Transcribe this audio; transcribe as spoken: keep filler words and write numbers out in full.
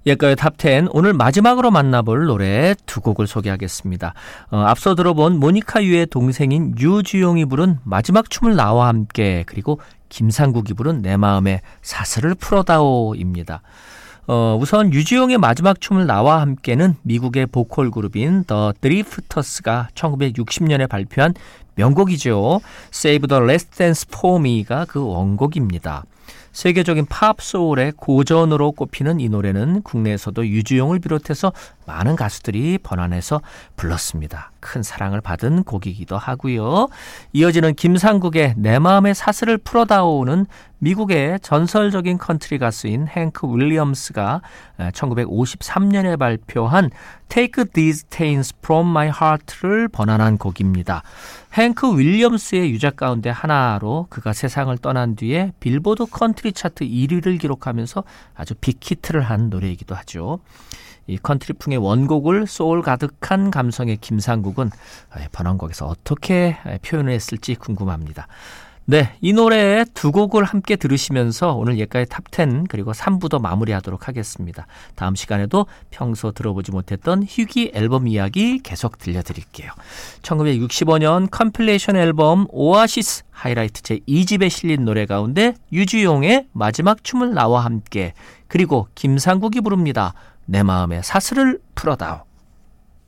예가의 탑텐, 오늘 마지막으로 만나볼 노래 두 곡을 소개하겠습니다. 어, 앞서 들어본 모니카 유의 동생인 유주용이 부른 마지막 춤을 나와 함께, 그리고 김상국이 부른 내 마음의 사슬을 풀어다오입니다. 어, 우선 유주용의 마지막 춤을 나와 함께는 미국의 보컬 그룹인 The Drifters가 천구백육십 년에 발표한 명곡이죠. Save the Last Dance for Me가 그 원곡입니다. 세계적인 팝 소울의 고전으로 꼽히는 이 노래는 국내에서도 유주용을 비롯해서 많은 가수들이 번안해서 불렀습니다. 큰 사랑을 받은 곡이기도 하고요. 이어지는 김상국의 내 마음의 사슬을 풀어다오는 미국의 전설적인 컨트리 가수인 행크 윌리엄스가 천구백오십삼 년에 발표한 Take These Chains From My Heart를 번안한 곡입니다. 행크 윌리엄스의 유작 가운데 하나로 그가 세상을 떠난 뒤에 빌보드 컨트리 차트 일 위를 기록하면서 아주 빅히트를 한 노래이기도 하죠. 이 컨트리풍의 원곡을 소울 가득한 감성의 김상국은 번안곡에서 어떻게 표현을 했을지 궁금합니다. 네, 이 노래 두 곡을 함께 들으시면서 오늘 예가의 탑텐 그리고 삼 부도 마무리하도록 하겠습니다. 다음 시간에도 평소 들어보지 못했던 희귀 앨범 이야기 계속 들려드릴게요. 천구백육십오 년 컴필레이션 앨범 오아시스 하이라이트 제이 집에 실린 노래 가운데 유주용의 마지막 춤을 나와 함께, 그리고 김상국이 부릅니다. 내 마음의 사슬을 풀어다오.